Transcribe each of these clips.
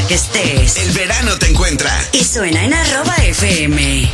que estés. El verano te encuentra. Y suena en @FM.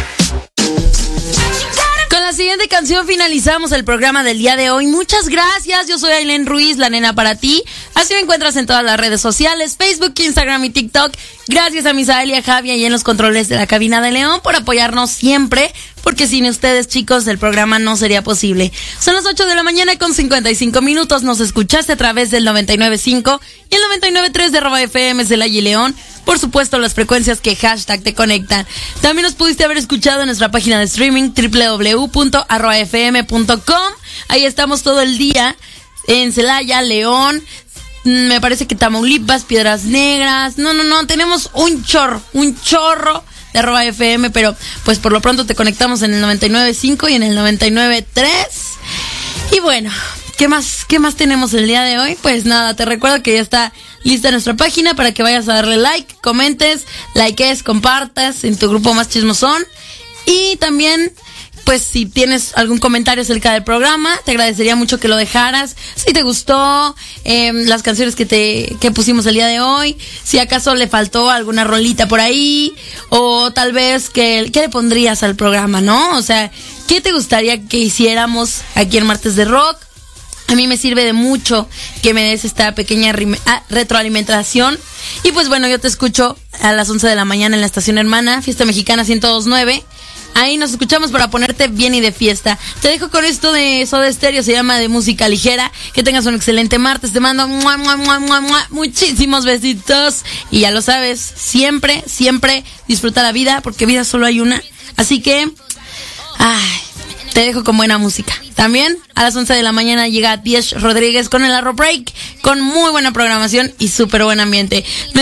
Con la siguiente canción finalizamos el programa del día de hoy. Muchas gracias, yo soy Ailén Ruiz, la nena para ti. Así me encuentras en todas las redes sociales, Facebook, Instagram y TikTok. Gracias a Misael y a Javi y en los controles de la cabina de León por apoyarnos siempre, porque sin ustedes, chicos, el programa no sería posible. Son las 8 de la mañana con 55 minutos. Nos escuchaste a través del 99.5 y el 99.3 de @FM Celaya y León. Por supuesto, las frecuencias que hashtag te conectan. También nos pudiste haber escuchado en nuestra página de streaming www.arroafm.com. Ahí estamos todo el día en Celaya, León, me parece que Tamaulipas, Piedras Negras. No, tenemos un chorro de @FM, pero pues por lo pronto te conectamos en el 99.5 y en el 99.3. Y bueno, ¿qué más tenemos el día de hoy? Pues nada, te recuerdo que ya está lista nuestra página para que vayas a darle like, comentes, likees, compartas en tu grupo más chismosón. Y también, pues si tienes algún comentario acerca del programa, te agradecería mucho que lo dejaras. Si te gustó las canciones que pusimos el día de hoy, si acaso le faltó alguna rolita por ahí, o tal vez ¿qué le pondrías al programa, no? O sea, ¿qué te gustaría que hiciéramos aquí en Martes de Rock? A mí me sirve de mucho que me des esta pequeña retroalimentación. Y pues bueno, yo te escucho a las 11 de la mañana en la estación hermana, Fiesta Mexicana 102.9. Ahí nos escuchamos para ponerte bien y de fiesta. Te dejo con esto de Soda Stereo, se llama De Música Ligera. Que tengas un excelente martes. Te mando muchísimos besitos. Y ya lo sabes, siempre disfruta la vida, porque vida solo hay una. Así que, te dejo con buena música. También a las 11 de la mañana llega Diez Rodríguez con el Arro Break, con muy buena programación y súper buen ambiente.